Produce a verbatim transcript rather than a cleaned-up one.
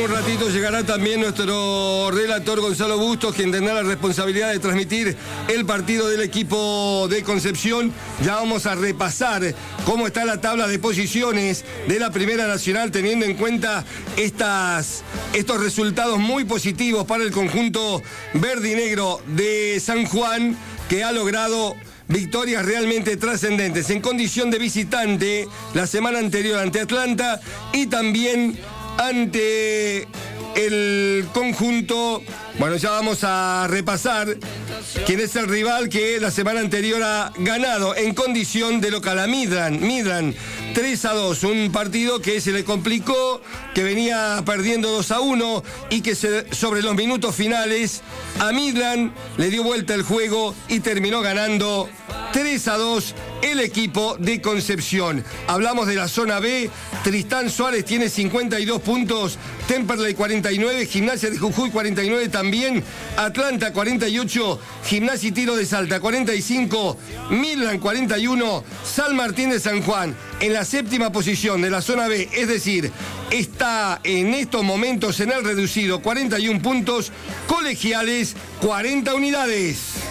un ratito llegará también nuestro relator Gonzalo Bustos, quien tendrá la responsabilidad de transmitir el partido del equipo de Concepción. Ya vamos a repasar cómo está la tabla de posiciones de la Primera Nacional, teniendo en cuenta estas, estos resultados muy positivos para el conjunto verde y negro de San Juan, que ha logrado victorias realmente trascendentes en condición de visitante la semana anterior ante Atlanta y también ante el conjunto. Bueno, ya vamos a repasar quién es el rival que la semana anterior ha ganado en condición de local a Midland. Midland tres a dos, un partido que se le complicó, que venía perdiendo dos a uno y que se, sobre los minutos finales a Midland le dio vuelta el juego y terminó ganando tres a dos el equipo de Concepción. Hablamos de la zona B. Tristán Suárez tiene cincuenta y dos puntos, Temperley cuarenta y nueve, Gimnasia de Jujuy cuarenta y nueve también, Atlanta cuarenta y ocho, Gimnasia y Tiro de Salta cuarenta y cinco, Midland cuarenta y uno, San Martín de San Juan en la séptima posición de la zona B, es decir, está en estos momentos en el reducido, cuarenta y uno puntos, Colegiales cuarenta unidades.